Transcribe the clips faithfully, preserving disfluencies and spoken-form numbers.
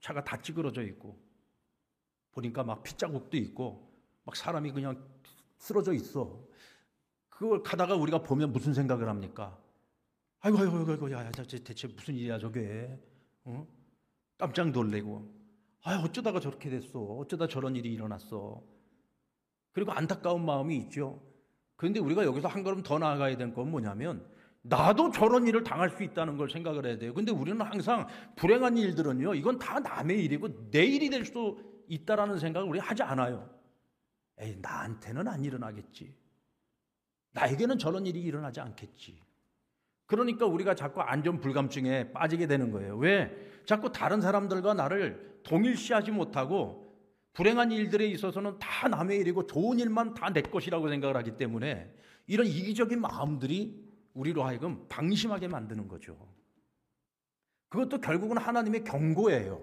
차가 다 찌그러져 있고 보니까 막 핏자국도 있고 막 사람이 그냥 쓰러져 있어. 그걸 가다가 우리가 보면 무슨 생각을 합니까? 아이고 아이고 아이고 야, 야 대체 무슨 일이야 저게? 어? 깜짝 놀래고 아 어쩌다가 저렇게 됐어? 어쩌다 저런 일이 일어났어? 그리고 안타까운 마음이 있죠. 그런데 우리가 여기서 한 걸음 더 나아가야 될 건 뭐냐면 나도 저런 일을 당할 수 있다는 걸 생각을 해야 돼요. 근데 우리는 항상 불행한 일들은요, 이건 다 남의 일이고 내 일이 될 수도 있다라는 생각을 우리 하지 않아요. 에이, 나한테는 안 일어나겠지. 나에게는 저런 일이 일어나지 않겠지. 그러니까 우리가 자꾸 안전불감증에 빠지게 되는 거예요. 왜? 자꾸 다른 사람들과 나를 동일시하지 못하고 불행한 일들에 있어서는 다 남의 일이고 좋은 일만 다 내 것이라고 생각을 하기 때문에 이런 이기적인 마음들이 우리로 하여금 방심하게 만드는 거죠. 그것도 결국은 하나님의 경고예요.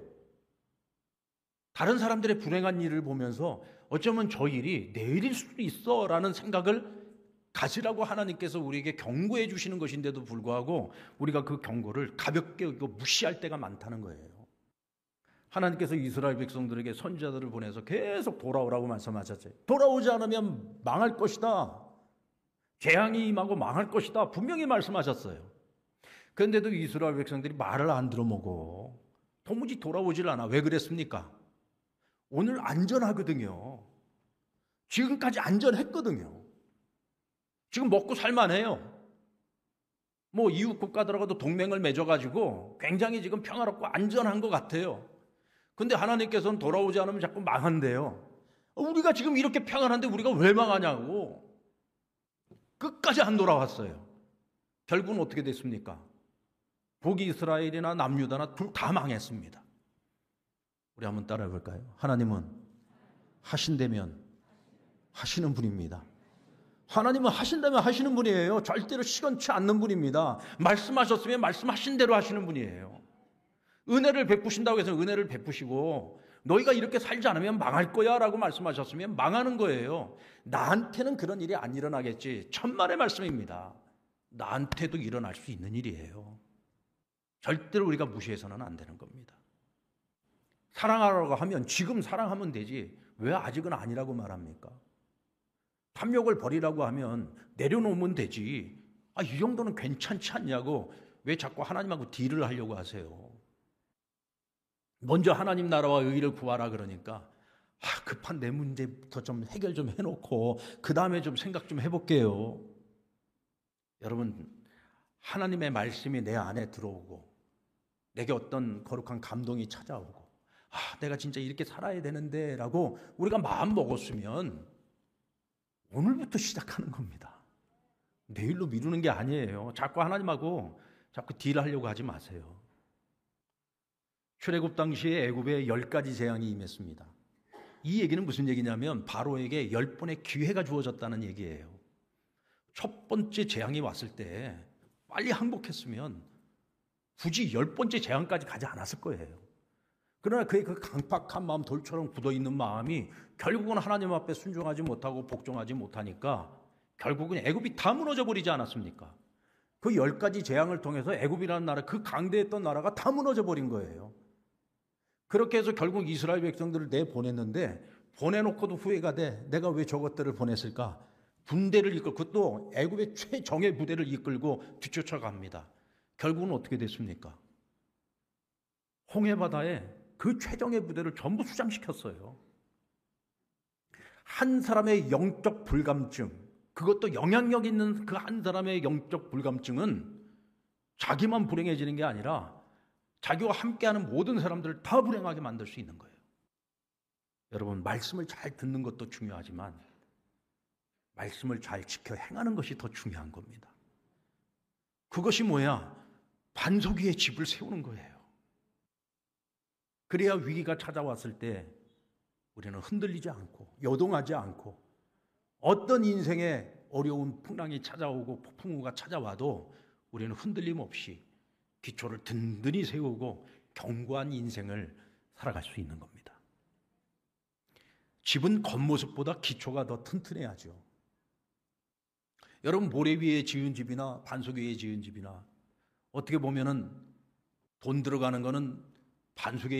다른 사람들의 불행한 일을 보면서 어쩌면 저 일이 내 일일 수도 있어 라는 생각을 가지라고 하나님께서 우리에게 경고해 주시는 것인데도 불구하고 우리가 그 경고를 가볍게 여기고 무시할 때가 많다는 거예요. 하나님께서 이스라엘 백성들에게 선지자들을 보내서 계속 돌아오라고 말씀하셨어요. 돌아오지 않으면 망할 것이다. 재앙이 임하고 망할 것이다. 분명히 말씀하셨어요. 그런데도 이스라엘 백성들이 말을 안 들어먹어. 도무지 돌아오질 않아. 왜 그랬습니까? 오늘 안전하거든요. 지금까지 안전했거든요. 지금 먹고 살만해요. 뭐 이웃 국가들하고도 동맹을 맺어가지고 굉장히 지금 평화롭고 안전한 것 같아요. 근데 하나님께서는 돌아오지 않으면 자꾸 망한대요. 우리가 지금 이렇게 평안한데 우리가 왜 망하냐고. 끝까지 안 돌아왔어요. 결국은 어떻게 됐습니까? 북이스라엘이나 남유다나 둘 다 망했습니다. 우리 한번 따라해 볼까요? 하나님은 하신다면 하시는 분입니다. 하나님은 하신다면 하시는 분이에요. 절대로 시건치 않는 분입니다. 말씀하셨으면 말씀하신 대로 하시는 분이에요. 은혜를 베푸신다고 해서 은혜를 베푸시고 너희가 이렇게 살지 않으면 망할 거야 라고 말씀하셨으면 망하는 거예요. 나한테는 그런 일이 안 일어나겠지. 천만의 말씀입니다. 나한테도 일어날 수 있는 일이에요. 절대로 우리가 무시해서는 안 되는 겁니다. 사랑하라고 하면 지금 사랑하면 되지 왜 아직은 아니라고 말합니까? 탐욕을 버리라고 하면 내려놓으면 되지. 아, 이 정도는 괜찮지 않냐고 왜 자꾸 하나님하고 딜을 하려고 하세요? 먼저 하나님 나라와 의의를 구하라 그러니까 아, 급한 내 문제부터 좀 해결 좀 해놓고 그 다음에 좀 생각 좀 해볼게요. 여러분, 하나님의 말씀이 내 안에 들어오고 내게 어떤 거룩한 감동이 찾아오고 아, 내가 진짜 이렇게 살아야 되는데 라고 우리가 마음 먹었으면 오늘부터 시작하는 겁니다. 내일로 미루는 게 아니에요. 자꾸 하나님하고 자꾸 딜하려고 하지 마세요. 출애굽 당시에 애굽에 열 가지 재앙이 임했습니다. 이 얘기는 무슨 얘기냐면 바로에게 열 번의 기회가 주어졌다는 얘기예요. 첫 번째 재앙이 왔을 때 빨리 항복했으면 굳이 열 번째 재앙까지 가지 않았을 거예요. 그러나 그의 그 강팍한 마음, 돌처럼 굳어있는 마음이 결국은 하나님 앞에 순종하지 못하고 복종하지 못하니까 결국은 애굽이 다 무너져 버리지 않았습니까? 그 열 가지 재앙을 통해서 애굽이라는 나라, 그 강대했던 나라가 다 무너져 버린 거예요. 그렇게 해서 결국 이스라엘 백성들을 내보냈는데 보내놓고도 후회가 돼. 내가 왜 저것들을 보냈을까? 군대를 이끌고, 그것도 애굽의 최정예 부대를 이끌고 뒤쫓아갑니다. 결국은 어떻게 됐습니까? 홍해바다에 그 최정예 부대를 전부 수장시켰어요. 한 사람의 영적 불감증, 그것도 영향력 있는 그 한 사람의 영적 불감증은 자기만 불행해지는 게 아니라 자기와 함께하는 모든 사람들을 다 불행하게 만들 수 있는 거예요. 여러분, 말씀을 잘 듣는 것도 중요하지만 말씀을 잘 지켜 행하는 것이 더 중요한 겁니다. 그것이 뭐야? 반석 위에 집을 세우는 거예요. 그래야 위기가 찾아왔을 때 우리는 흔들리지 않고 요동하지 않고 어떤 인생의 어려운 풍랑이 찾아오고 폭풍우가 찾아와도 우리는 흔들림 없이 기초를 든든히 세우고 견고한 인생을 살아갈 수 있는 겁니다. 집은 겉모습보다 기초가 더 튼튼해야죠. 여러분, 모래 위에 지은 집이나 반석 위에 지은 집이나 어떻게 보면은 돈 들어가는 거는 반석에